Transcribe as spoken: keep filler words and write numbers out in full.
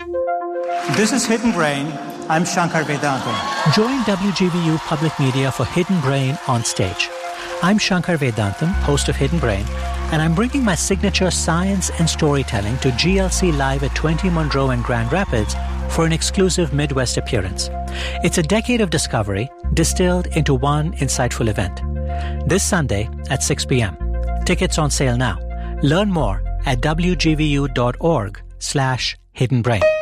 This is Hidden Brain. I'm Shankar Vedantam. Join W G V U Public Media for Hidden Brain on Stage. I'm Shankar Vedantam, host of Hidden Brain, and I'm bringing my signature science and storytelling to G L C Live at twenty Monroe and Grand Rapids for an exclusive Midwest appearance. It's a decade of discovery distilled into one insightful event. This Sunday at six p.m. Tickets on sale now. Learn more at w g v u dot org slash hidden brain.